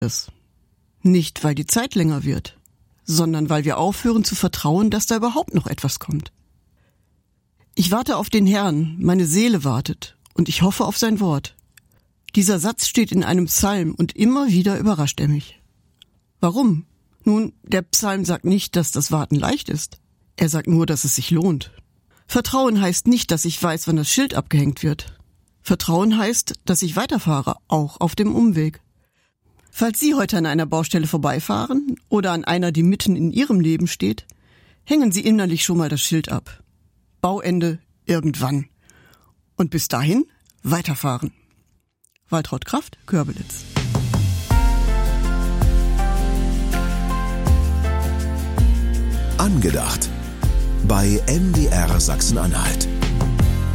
es. Nicht, weil die Zeit länger wird, sondern weil wir aufhören zu vertrauen, dass da überhaupt noch etwas kommt. Ich warte auf den Herrn, meine Seele wartet, und ich hoffe auf sein Wort. Dieser Satz steht in einem Psalm und immer wieder überrascht er mich. Warum? Nun, der Psalm sagt nicht, dass das Warten leicht ist. Er sagt nur, dass es sich lohnt. Vertrauen heißt nicht, dass ich weiß, wann das Schild abgehängt wird. Vertrauen heißt, dass ich weiterfahre, auch auf dem Umweg. Falls Sie heute an einer Baustelle vorbeifahren oder an einer, die mitten in Ihrem Leben steht, hängen Sie innerlich schon mal das Schild ab. Bauende irgendwann. Und bis dahin weiterfahren. Waltraud Kraft, Körbelitz. Angedacht. Bei MDR Sachsen-Anhalt.